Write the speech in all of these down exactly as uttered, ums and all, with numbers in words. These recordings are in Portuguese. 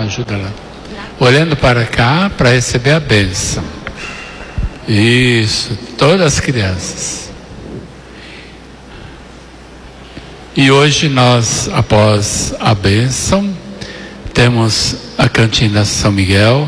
ajuda lá. Olhando para cá para receber a bênção. Isso, todas as crianças. E hoje nós, após a bênção, temos a cantina São Miguel,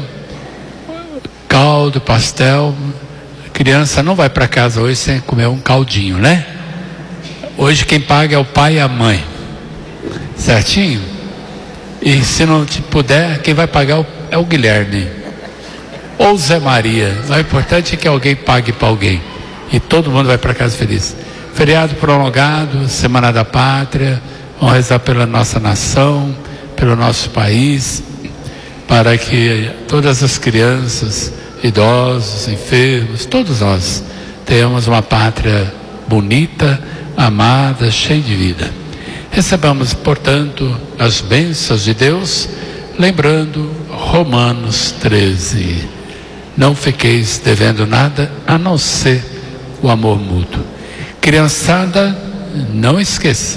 caldo, pastel. A criança não vai para casa hoje sem comer um caldinho, né? Hoje quem paga é o pai e a mãe, certinho? E se não puder, quem vai pagar é o Guilherme ou o Zé Maria. O importante é que alguém pague para alguém e todo mundo vai para casa feliz. Feriado prolongado, Semana da Pátria. Vamos rezar pela nossa nação, pelo nosso país, para que todas as crianças, idosos, enfermos, todos nós tenhamos uma pátria bonita, amada, cheia de vida. Recebamos, portanto, as bênçãos de Deus, lembrando Romanos treze. Não fiqueis devendo nada, a não ser o amor mútuo. Criançada, não esqueça.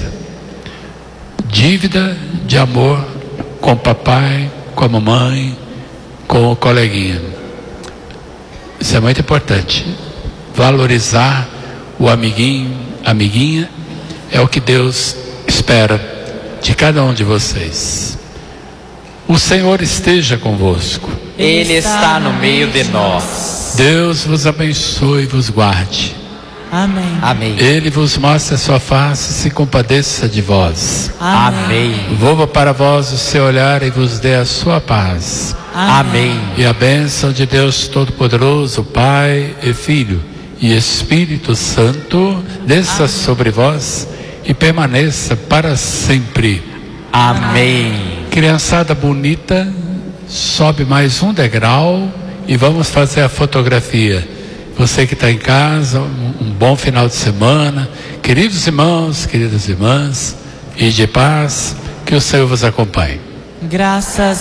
Dívida de amor com o papai, com a mamãe, com o coleguinha. Isso é muito importante. Valorizar o amiguinho, amiguinha, é o que Deus espera de cada um de vocês. O Senhor esteja convosco. Ele está no meio de nós. Deus vos abençoe e vos guarde. Amém. Amém. Ele vos mostre a sua face e se compadeça de vós. Amém. Volva para vós o seu olhar e vos dê a sua paz. Amém. E a bênção de Deus Todo-Poderoso, Pai e Filho e Espírito Santo, desça Amém. Sobre vós e permaneça para sempre. Amém. Criançada bonita, sobe mais um degrau e vamos fazer a fotografia. Você que está em casa, um, um bom final de semana. Queridos irmãos, queridas irmãs, e de paz, que o Senhor vos acompanhe. Graças